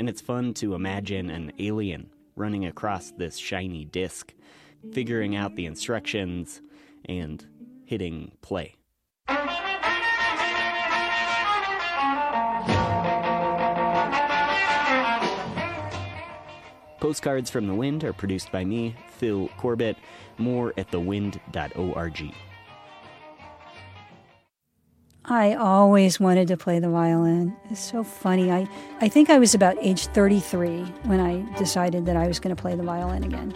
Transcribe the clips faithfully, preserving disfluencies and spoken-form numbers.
and it's fun to imagine an alien running across this shiny disc, figuring out the instructions, and hitting play. Postcards from the Wind are produced by me, Phil Corbett. More at the wind dot org. I always wanted to play the violin. It's so funny. I, I think I was about age thirty-three when I decided that I was going to play the violin again.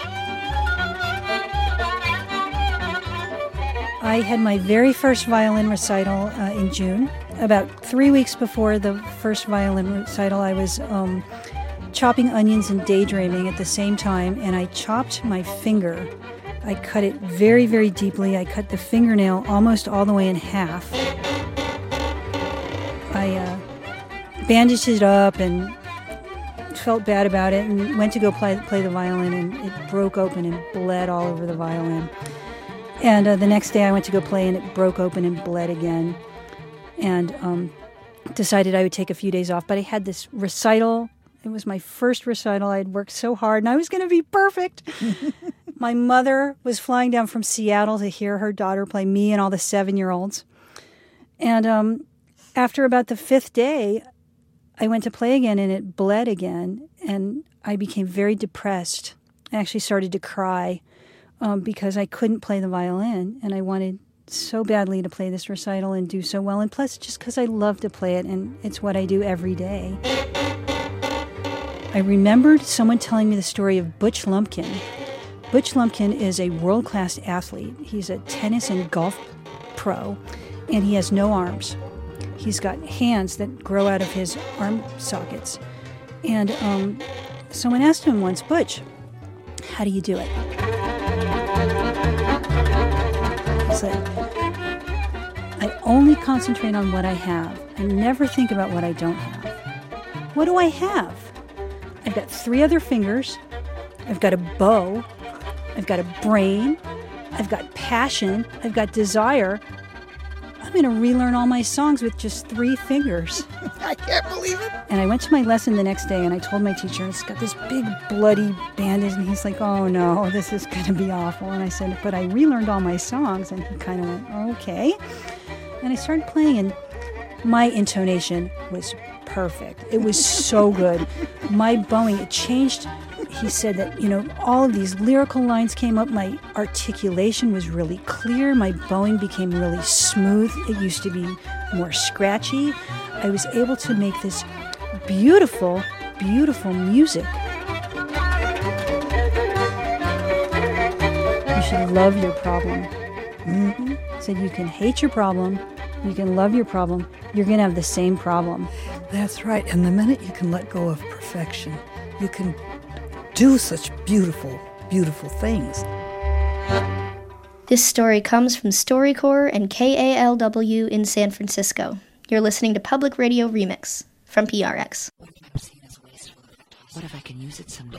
I had my very first violin recital uh, in June. About three weeks before the first violin recital, I was um, chopping onions and daydreaming at the same time, and I chopped my finger. I cut it very, very deeply. I cut the fingernail almost all the way in half. I uh, bandaged it up and felt bad about it and went to go play, play the violin, and it broke open and bled all over the violin. And uh, the next day I went to go play, and it broke open and bled again. And um, decided I would take a few days off. But I had this recital. It was my first recital. I had worked so hard, and I was going to be perfect. My mother was flying down from Seattle to hear her daughter play, me and all the seven-year-olds. And um, after about the fifth day, I went to play again, and it bled again. And I became very depressed. I actually started to cry um, because I couldn't play the violin, and I wanted so badly to play this recital and do so well. And plus, just because I love to play it, and it's what I do every day. I remembered someone telling me the story of Butch Lumpkin. Butch Lumpkin is a world-class athlete. He's a tennis and golf pro, and he has no arms. He's got hands that grow out of his arm sockets. And um, someone asked him once, Butch, how do you do it? He said, I only concentrate on what I have. I never think about what I don't have. What do I have? I've got three other fingers. I've got a bow. I've got a brain. I've got passion. I've got desire. I'm going to relearn all my songs with just three fingers. I can't believe it. And I went to my lesson the next day, and I told my teacher, it's got this big bloody bandage, and he's like, oh no, this is going to be awful. And I said, but I relearned all my songs. And he kind of went, okay. And I started playing, and my intonation was perfect. It was so good. My bowing, it changed. He said that, you know, all of these lyrical lines came up. My articulation was really clear. My bowing became really smooth. It used to be more scratchy. I was able to make this beautiful, beautiful music. You should love your problem. Mm-hmm. Said you can hate your problem. You can love your problem. You're going to have the same problem. That's right. And the minute you can let go of perfection, you can do such beautiful, beautiful things. This story comes from StoryCorps and K A L W in San Francisco. You're listening to Public Radio Remix from P R X. What if I can use it someday?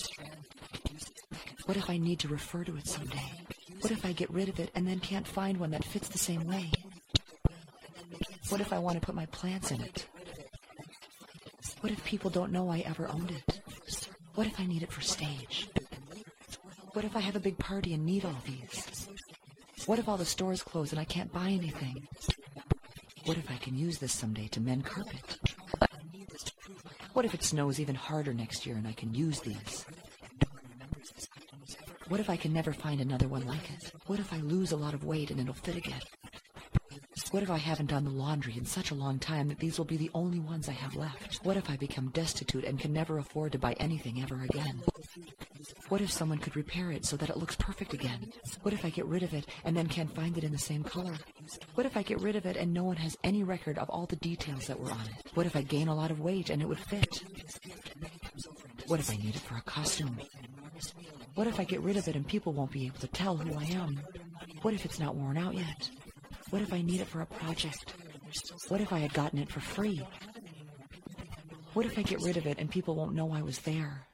What if I need to refer to it someday? What if I get rid of it and then can't find one that fits the same way? What if I want to put my plants in it? What if people don't know I ever owned it? What if I need it for stage? What if I have a big party and need all these? What if all the stores close and I can't buy anything? What if I can use this someday to mend carpet? What if it snows even harder next year and I can use these? What if I can never find another one like it? What if I lose a lot of weight and it'll fit again? What if I haven't done the laundry in such a long time that these will be the only ones I have left? What if I become destitute and can never afford to buy anything ever again? What if someone could repair it so that it looks perfect again? What if I get rid of it and then can't find it in the same color? What if I get rid of it and no one has any record of all the details that were on it? What if I gain a lot of weight and it would fit? What if I need it for a costume? What if I get rid of it and people won't be able to tell who I am? What if it's not worn out yet? What if I need it for a project? What if I had gotten it for free? What if I get rid of it and people won't know I was there?